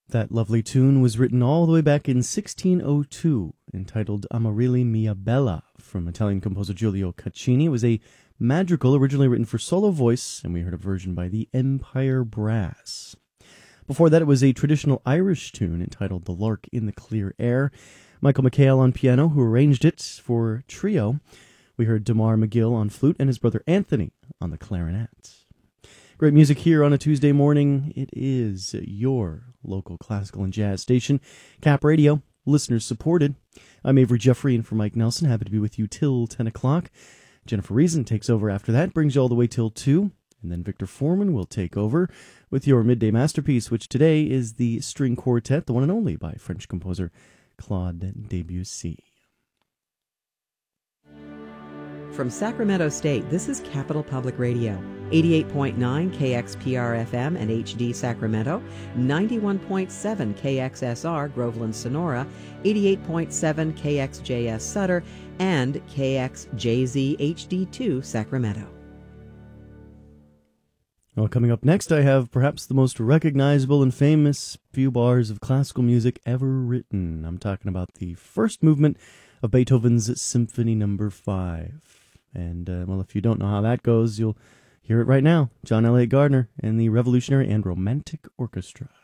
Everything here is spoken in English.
That lovely tune was written all the way back in 1602, entitled Amarilli Mia Bella, from Italian composer Giulio Caccini. It was a madrigal originally written for solo voice, and we heard a version by the Empire Brass. Before that, it was a traditional Irish tune entitled The Lark in the Clear Air. Michael McHale on piano, who arranged it for trio. We heard Damar McGill on flute and his brother Anthony on the clarinet. Great music here on a Tuesday morning. It is your local classical and jazz station, Cap Radio, listeners supported. I'm Avery Jeffrey, and for Mike Nelson, happy to be with you till 10 o'clock. Jennifer Reason takes over after that, brings you all the way till 2, and then Victor Foreman will take over with your midday masterpiece, which today is the string quartet, the one and only, by French composer Claude Debussy. From Sacramento State, this is Capital Public Radio, 88.9 KXPR-FM and HD Sacramento, 91.7 KXSR Groveland Sonora, 88.7 KXJS Sutter, and KXJZ HD2 Sacramento. Well, coming up next, I have perhaps the most recognizable and famous few bars of classical music ever written. I'm talking about the first movement of Beethoven's Symphony No. 5. And, well, if you don't know how that goes, you'll hear it right now. John Elliott Gardner and the Revolutionary and Romantic Orchestra.